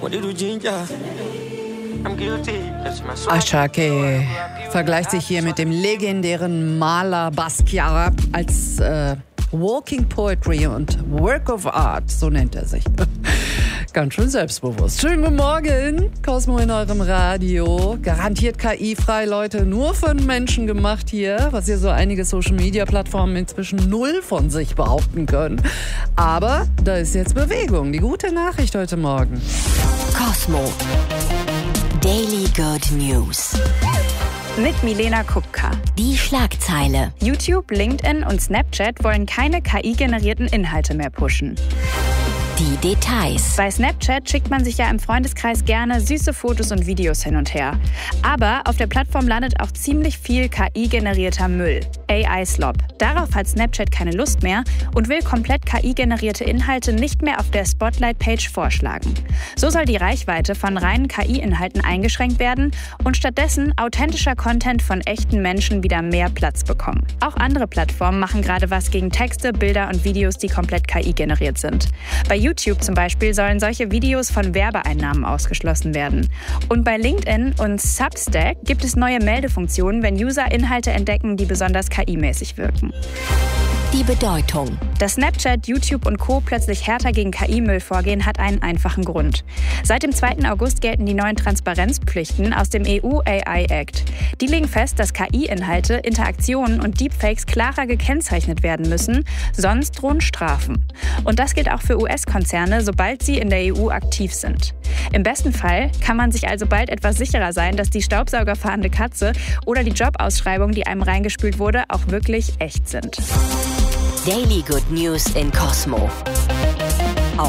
Ashake vergleicht sich hier mit dem legendären Maler Basquiat als Walking Poetry und Work of Art, so nennt er sich. Ganz schön selbstbewusst. Schönen guten Morgen, Cosmo in eurem Radio. Garantiert KI-frei, Leute, nur für den Menschen gemacht hier, was hier so einige Social-Media-Plattformen inzwischen null von sich behaupten können. Aber da ist jetzt Bewegung, die gute Nachricht heute Morgen. Cosmo Daily Good News. Mit Milena Kupka. Die Schlagzeile. YouTube, LinkedIn und Snapchat wollen keine KI-generierten Inhalte mehr pushen. Die Details. Bei Snapchat schickt man sich ja im Freundeskreis gerne süße Fotos und Videos hin und her. Aber auf der Plattform landet auch ziemlich viel KI-generierter Müll. AI-Slop. Darauf hat Snapchat keine Lust mehr und will komplett KI-generierte Inhalte nicht mehr auf der Spotlight-Page vorschlagen. So soll die Reichweite von reinen KI-Inhalten eingeschränkt werden und stattdessen authentischer Content von echten Menschen wieder mehr Platz bekommen. Auch andere Plattformen machen gerade was gegen Texte, Bilder und Videos, die komplett KI-generiert sind. Bei YouTube zum Beispiel sollen solche Videos von Werbeeinnahmen ausgeschlossen werden. Und bei LinkedIn und Substack gibt es neue Meldefunktionen, wenn User Inhalte entdecken, die besonders KI-mäßig wirken. Die Bedeutung. Dass Snapchat, YouTube und Co. plötzlich härter gegen KI-Müll vorgehen, hat einen einfachen Grund. Seit dem 2. August gelten die neuen Transparenzpflichten aus dem EU AI Act. Die legen fest, dass KI-Inhalte, Interaktionen und Deepfakes klarer gekennzeichnet werden müssen, sonst drohen Strafen. Und das gilt auch für US-Konzerne, sobald sie in der EU aktiv sind. Im besten Fall kann man sich also bald etwas sicherer sein, dass die staubsaugerfahrende Katze oder die Jobausschreibung, die einem reingespült wurde, auch wirklich echt sind. Daily Good News in Cosmo.